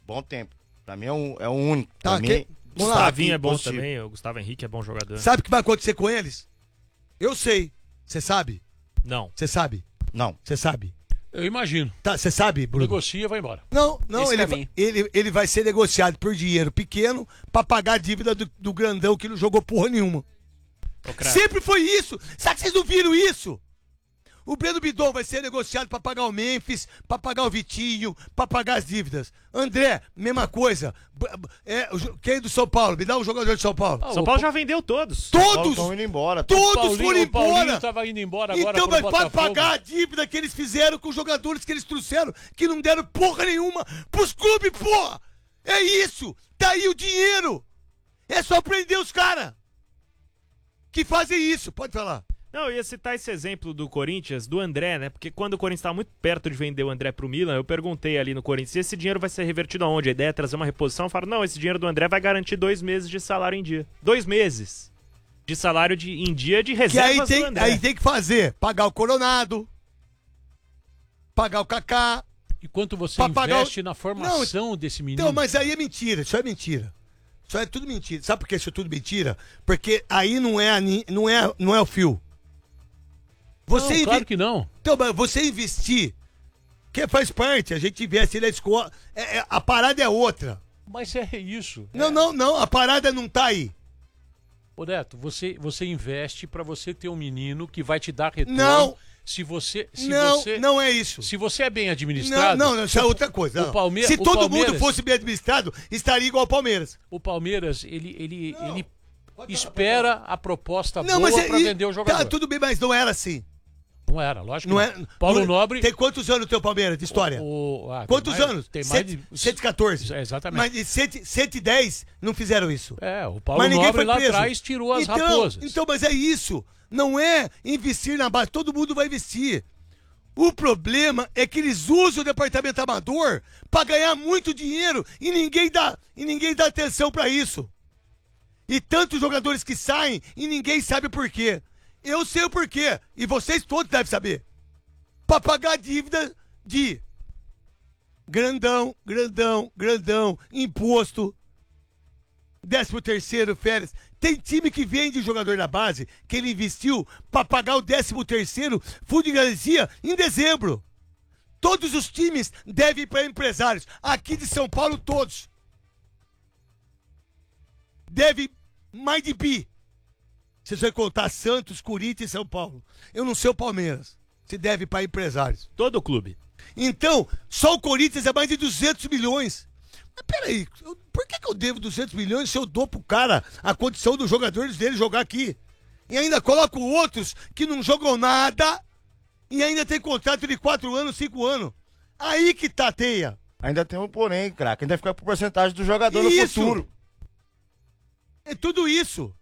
Bom tempo. Pra mim é o único. Tá, pra mim, Gustavinho é bom possível. também, o Gustavo Henrique é bom jogador. Sabe o que vai acontecer com eles? Eu sei. Você sabe? Não. Você sabe? Não. Você sabe? Eu imagino. Tá, você sabe, Bruno? Negocia e vai embora. Não, Esse ele, caminho. ele vai ser negociado por dinheiro pequeno pra pagar a dívida do grandão que não jogou porra nenhuma. Ô, craque. Sempre foi isso. Sabe que vocês não viram isso? O Breno Bidon vai ser negociado pra pagar o Memphis, pra pagar o Vitinho, pra pagar as dívidas. André, mesma coisa. Quem é do São Paulo? Me dá um jogador de São Paulo. São Paulo já vendeu todos. Todos! Estão indo embora. Todos foram O Paulinho embora! tava indo embora agora Então pro vai pode Botafogo. pagar a dívida que eles fizeram com os jogadores que eles trouxeram, que não deram porra nenhuma pros clubes, porra! É isso! Tá aí o dinheiro! É só prender os caras que fazem isso. Pode falar. Não, eu ia citar esse exemplo do Corinthians, do André, né? Porque quando o Corinthians estava muito perto de vender o André pro Milan, eu perguntei ali no Corinthians, esse dinheiro vai ser revertido aonde? A ideia é trazer uma reposição? Eu falo, não, esse dinheiro do André vai garantir 2 meses de salário em dia. 2 meses de salário em dia de Que reservas do André. aí tem que fazer, pagar o Coronado, pagar o Kaká. Enquanto você Pra pagar investe na formação desse menino. Então, mas aí é mentira, isso é mentira. Isso é tudo mentira. Sabe por que isso é tudo mentira? Porque aí não é o fio. Não, claro que não. Então, mas você investir, que faz parte, a gente investe na escola, a parada é outra. Mas é isso. Não, a parada não tá aí. Ô Neto, você investe pra você ter um menino que vai te dar retorno. Não. Não é isso. Se você é bem administrado. Não, isso é outra coisa. O Palme- Se o todo Palmeiras- mundo fosse bem administrado, estaria igual ao Palmeiras. O Palmeiras, ele espera a proposta Não, boa mas pra vender o jogador. Tá, tudo bem, mas não era assim. Não era, lógico Não que não. é, Paulo não- Nobre. Tem quantos anos o teu Palmeiras de história? Tem Quantos mais- anos? Tem mais de. 114. Exatamente. Mas de 110 não fizeram isso. O Paulo Mas ninguém Nobre foi lá preso. atrás tirou as então, raposas. Então, mas é isso. Não é investir na base. Todo mundo vai investir. O problema é que eles usam o departamento amador pra ganhar muito dinheiro e ninguém dá atenção pra isso. E tantos jogadores que saem e ninguém sabe o porquê. Eu sei o porquê. E vocês todos devem saber. Pra pagar a dívida de grandão, imposto, 13º, férias. Tem time que vende jogador da base que ele investiu pra pagar o 13º fundo de garantia em dezembro. Todos os times devem ir para empresários. Aqui de São Paulo, todos. Devem mais de bi. Vocês vão contar Santos, Corinthians e São Paulo. Eu não sei o Palmeiras. Se deve para empresários. Todo o clube. Então, só o Corinthians é mais de 200 milhões. Mas peraí, por que eu devo 200 milhões se eu dou pro cara a condição dos jogadores dele jogar aqui? E ainda coloco outros que não jogam nada e ainda tem contrato de 4 anos, 5 anos. Aí que tá a teia. Ainda tem um porém, craque. Ainda fica por porcentagem do jogador no Isso. futuro. É tudo isso.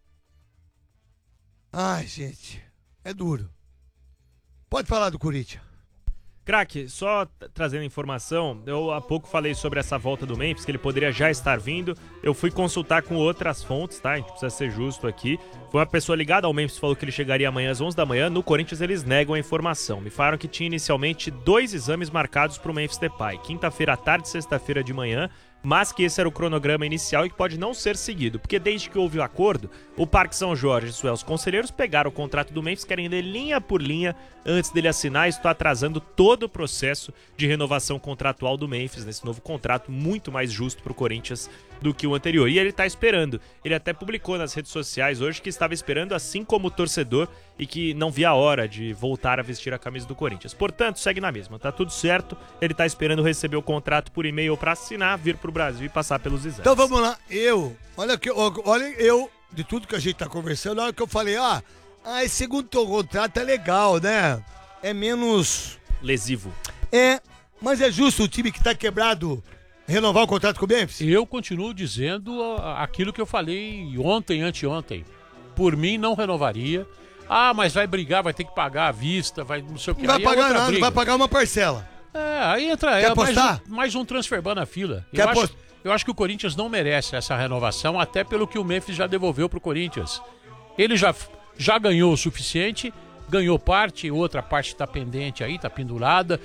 Ai, gente, é duro. Pode falar do Corinthians. Craque, só trazendo informação, eu há pouco falei sobre essa volta do Memphis, que ele poderia já estar vindo. Eu fui consultar com outras fontes, tá? A gente precisa ser justo aqui. Foi uma pessoa ligada ao Memphis, falou que ele chegaria amanhã às 11 da manhã. No Corinthians eles negam a informação. Me falaram que tinha inicialmente 2 exames marcados para o Memphis Depay. Quinta-feira à tarde e sexta-feira de manhã. Mas que esse era o cronograma inicial e que pode não ser seguido, porque desde que houve o acordo, o Parque São Jorge e os conselheiros pegaram o contrato do Memphis, querem ler linha por linha antes dele assinar. Isso está atrasando todo o processo de renovação contratual do Memphis, nesse novo contrato muito mais justo para o Corinthians do que o anterior. E ele está esperando. Ele até publicou nas redes sociais hoje que estava esperando, assim como o torcedor, e que não via a hora de voltar a vestir a camisa do Corinthians. Portanto, segue na mesma. Tá tudo certo. Ele está esperando receber o contrato por e-mail para assinar, vir pro Brasil e passar pelos exames. Então vamos lá. Olha, de tudo que a gente tá conversando, olha que eu falei, esse segundo contrato é legal, né? É menos... lesivo. Mas é justo o time que tá quebrado renovar o contrato com o Memphis? Eu continuo dizendo aquilo que eu falei ontem, anteontem. Por mim, não renovaria. Mas vai brigar, vai ter que pagar à vista, vai não sei o que. Não vai Aí pagar outra nada, briga. vai pagar uma parcela. Aí entra Quer apostar? mais um transferban na fila. Quer apostar? Eu acho que o Corinthians não merece essa renovação, até pelo que o Memphis já devolveu pro Corinthians. Ele já ganhou o suficiente, ganhou parte, outra parte tá pendente aí, tá pendurada.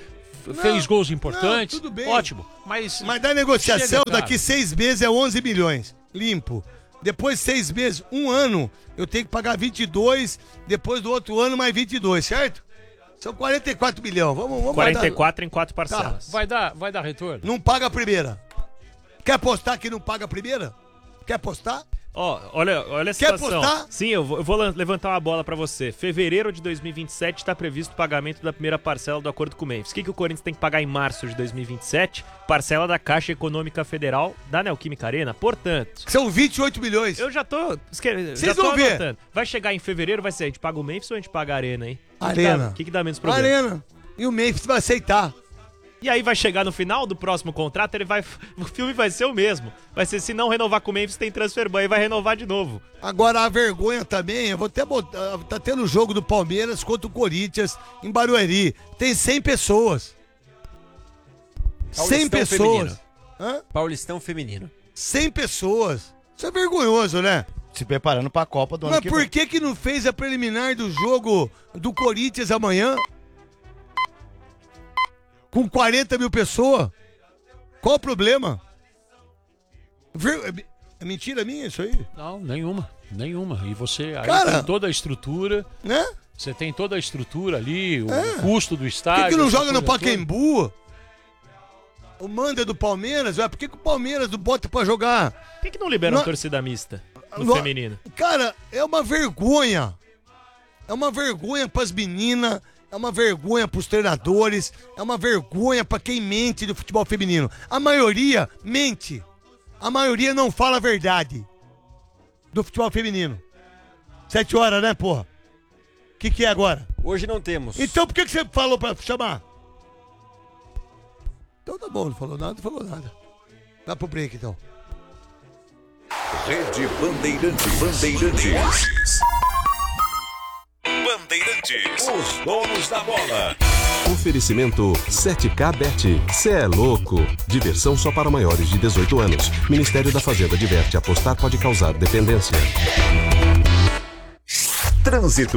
fez gols importantes. Não, tudo bem. Ótimo. Mas da negociação, chega, cara. daqui 6 meses é 11 milhões. Limpo. Depois de 6 meses, um ano, eu tenho que pagar 22. Depois do outro ano, mais 22, certo? São 44 milhões. Vamos 44 em 4 Tá. parcelas. Vai dar retorno. Não paga a primeira. Quer apostar que não paga a primeira? Quer apostar? Ó, olha a Quer situação. apostar? Sim, eu vou levantar uma bola pra você. Fevereiro de 2027 está previsto o pagamento da primeira parcela do acordo com o Memphis. O que o Corinthians tem que pagar em março de 2027? Parcela da Caixa Econômica Federal da Neoquímica Arena. Portanto, São 28 milhões. eu já tô Vocês vão ver. anotando. Vai chegar em fevereiro, vai ser a gente paga o Memphis ou a gente paga a Arena, hein? Arena. O que dá menos problema? Arena. E o Memphis vai aceitar. E aí vai chegar no final do próximo contrato, o filme vai ser o mesmo. Vai ser, se não renovar com o Memphis, tem transfer ban e vai renovar de novo. Agora a vergonha também, eu vou até botar, tá tendo o jogo do Palmeiras contra o Corinthians em Barueri. Tem 100 pessoas. 100 pessoas. Feminino. Hã? Paulistão feminino. 100 pessoas. Isso é vergonhoso, né? Se preparando pra Copa do ano Mas que por vem. que não fez a preliminar do jogo do Corinthians amanhã? Com 40 mil pessoas? Qual o problema? É mentira minha isso aí? Não, nenhuma. E você aí Cara, tem toda a estrutura. Né? Você tem toda a estrutura ali, o É. custo do Por estádio. que não essa joga no coisa toda. Pacaembu? O manda é do Palmeiras? Por que o Palmeiras não bota pra jogar? Por que não liberam Não- torcida mista no Não- feminino? Cara, é uma vergonha. É uma vergonha pras meninas, é uma vergonha pros treinadores, é uma vergonha pra quem mente do futebol feminino. A maioria mente. A maioria não fala a verdade do futebol feminino. 7 horas, né, porra? O que é agora? Hoje não temos. Então por que você falou pra chamar? Então tá bom, não falou nada. Dá pro break então. Rede Bandeirantes. Os donos da bola. Oferecimento 7K Bet. Cê é louco. Diversão só para maiores de 18 anos. Ministério da Fazenda adverte: apostar pode causar dependência. Trânsito.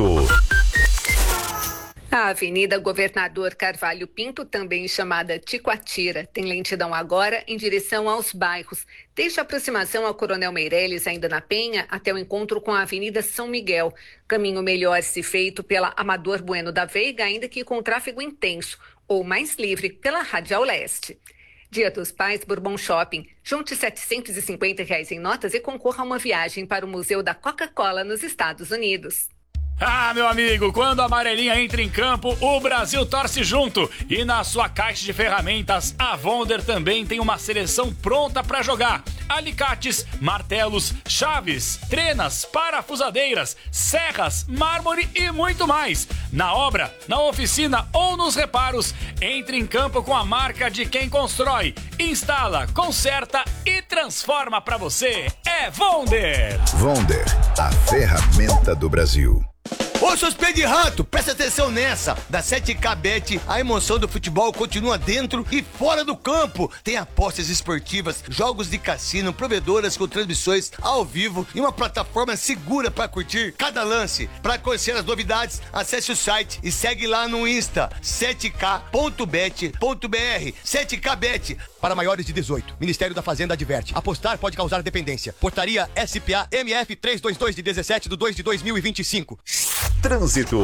A Avenida Governador Carvalho Pinto, também chamada Ticoatira, tem lentidão agora em direção aos bairros, desde a aproximação ao Coronel Meireles, ainda na Penha, até o encontro com a Avenida São Miguel. Caminho melhor se feito pela Amador Bueno da Veiga, ainda que com tráfego intenso, ou mais livre pela Radial Leste. Dia dos Pais, Bourbon Shopping. Junte R$ 750 em notas e concorra a uma viagem para o Museu da Coca-Cola nos Estados Unidos. Ah, meu amigo, quando a amarelinha entra em campo, o Brasil torce junto. E na sua caixa de ferramentas, a Wonder também tem uma seleção pronta para jogar. Alicates, martelos, chaves, trenas, parafusadeiras, serras, mármore e muito mais. Na obra, na oficina ou nos reparos, entre em campo com a marca de quem constrói, instala, conserta e transforma para você. É Wonder! Wonder, a ferramenta do Brasil. Ô, seus pés de rato, presta atenção nessa. Da 7K Bet, a emoção do futebol continua dentro e fora do campo. Tem apostas esportivas, jogos de cassino, provedoras com transmissões ao vivo e uma plataforma segura para curtir cada lance. Para conhecer as novidades, acesse o site e segue lá no Insta, 7k.bet.br. 7K Bet, para maiores de 18. Ministério da Fazenda adverte: apostar pode causar dependência. Portaria SPA MF 322 de 17/2/2025. Trânsito.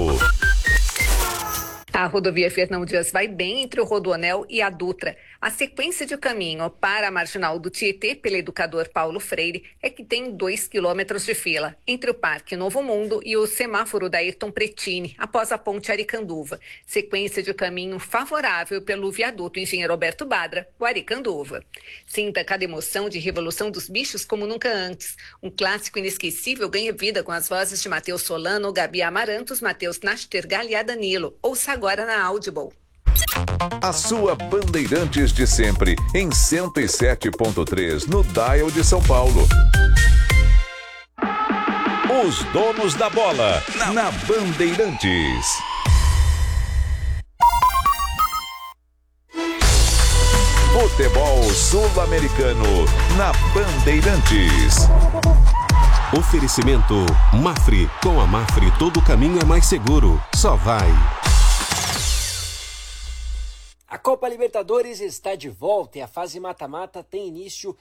A rodovia Fernão Dias vai bem entre o Rodoanel e a Dutra. A sequência de caminho para a marginal do Tietê, pelo educador Paulo Freire, é que tem 2 quilômetros de fila entre o Parque Novo Mundo e o semáforo da Ayrton Pretini, após a ponte Aricanduva. Sequência de caminho favorável pelo viaduto Engenheiro Alberto Badra, o Aricanduva. Sinta cada emoção de Revolução dos Bichos como nunca antes. Um clássico inesquecível ganha vida com as vozes de Matheus Solano, Gabi Amarantos, Matheus Nastergal e Danilo. Ouça agora na Audible. A sua Bandeirantes de sempre, em 107.3, no Dial de São Paulo. Os donos da bola, na Bandeirantes. Futebol sul-americano, na Bandeirantes. Oferecimento Mafre. Com a Mafre, todo caminho é mais seguro. Só vai. A Copa Libertadores está de volta e a fase mata-mata tem início